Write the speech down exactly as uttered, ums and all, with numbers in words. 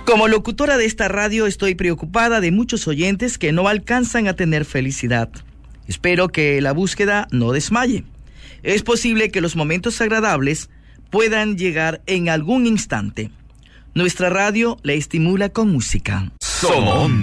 Como locutora de esta radio estoy preocupada de muchos oyentes que no alcanzan a tener felicidad. Espero que la búsqueda no desmaye. Es posible que los momentos agradables puedan llegar en algún instante. Nuestra radio la estimula con música. Somos